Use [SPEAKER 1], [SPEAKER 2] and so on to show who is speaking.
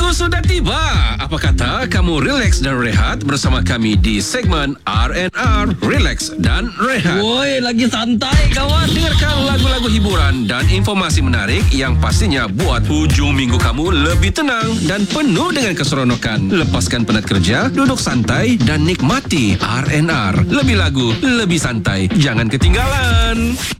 [SPEAKER 1] Minggu sudah tiba. Apa kata kamu relax dan rehat bersama kami di segmen R&R, Relax dan Rehat.
[SPEAKER 2] Woi, lagi santai kawan.
[SPEAKER 1] Dengarkan lagu-lagu hiburan dan informasi menarik yang pastinya buat hujung minggu kamu lebih tenang dan penuh dengan keseronokan. Lepaskan penat kerja, duduk santai dan nikmati R&R. Lebih lagu, lebih santai. Jangan ketinggalan.